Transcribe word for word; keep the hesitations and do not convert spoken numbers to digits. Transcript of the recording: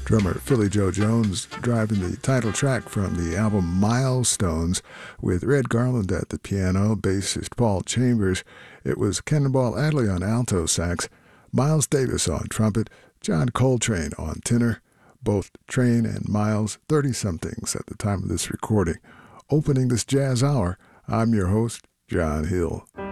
Drummer Philly Joe Jones driving the title track from the album Milestones with Red Garland at the piano, bassist Paul Chambers. It was Cannonball Adderley on alto sax, Miles Davis on trumpet, John Coltrane on tenor, both Train and Miles thirty-somethings at the time of this recording. Opening this jazz hour, I'm your host, John Hill.